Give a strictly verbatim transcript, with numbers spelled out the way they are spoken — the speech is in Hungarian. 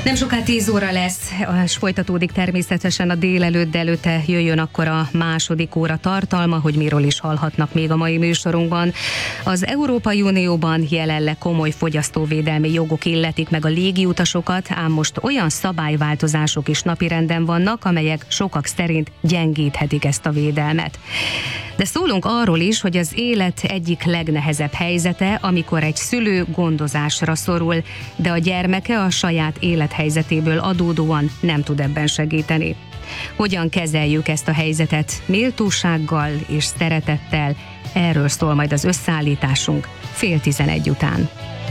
Nem soká tíz óra lesz, és folytatódik természetesen a délelőtt, de előtte jöjjön akkor a második óra tartalma, hogy miről is hallhatnak még a mai műsorunkban. Az Európai Unióban jelenleg komoly fogyasztóvédelmi jogok illetik meg a légiutasokat, ám most olyan szabályváltozások is napirenden vannak, amelyek sokak szerint gyengíthetik ezt a védelmet. De szólunk arról is, hogy az élet egyik legnehezebb helyzete, amikor egy szülő gondozásra szorul, de a gyermeke a saját élethelyzetéből adódóan nem tud ebben segíteni. Hogyan kezeljük ezt a helyzetet méltósággal és szeretettel? Erről szól majd az összeállításunk fél tizenegy után.